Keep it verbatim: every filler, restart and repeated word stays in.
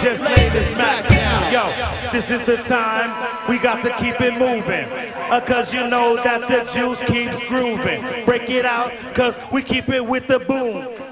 just lay the smack down. Yo, this is the time we got to keep it moving. Uh, cause you know that the juice keeps grooving. Break it out, cause we keep it with the boom.